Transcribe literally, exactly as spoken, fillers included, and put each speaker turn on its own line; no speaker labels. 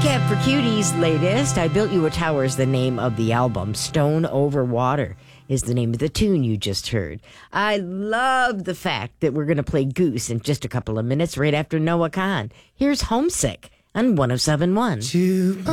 Nightcap for Cuties' latest. I Built You a Tower is the name of the album. Stone Over Water is the name of the tune you just heard. I love the fact that we're going to play Goose in just a couple of minutes right after Noah Khan. Here's Homesick on one oh seven point one.